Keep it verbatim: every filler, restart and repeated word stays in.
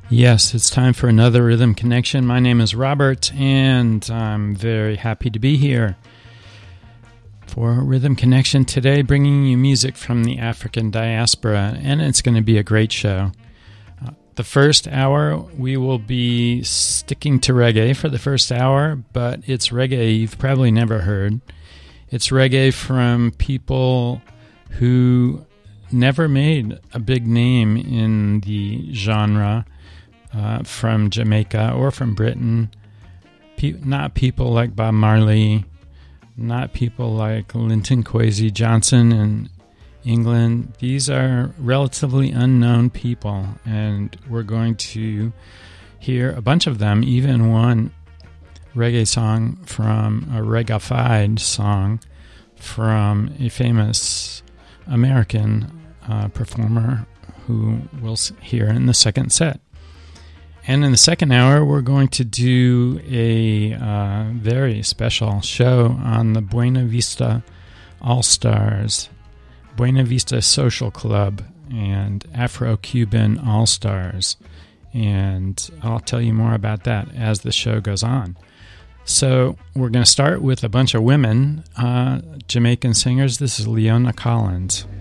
Yes, it's time for another Rhythm Connection. My name is Robert, and I'm very happy to be here for Rhythm Connection today, bringing you music from the African diaspora, and it's going to be a great show. Uh, the first hour, we will be sticking to reggae for the first hour, but it's reggae you've probably never heard. It's reggae from people who never made a big name in the genre, Uh, from Jamaica or from Britain. Pe- not people like Bob Marley, not people like Linton Kwesi Johnson in England. These are relatively unknown people, and we're going to hear a bunch of them, even one reggae song from a reggae-fied song from a famous American uh, performer who we'll hear in the second set. And in the second hour, we're going to do a uh, very special show on the Buena Vista All-Stars, Buena Vista Social Club, and Afro-Cuban All-Stars. And I'll tell you more about that as the show goes on. So we're going to start with a bunch of women, uh, Jamaican singers. This is Leona Collins.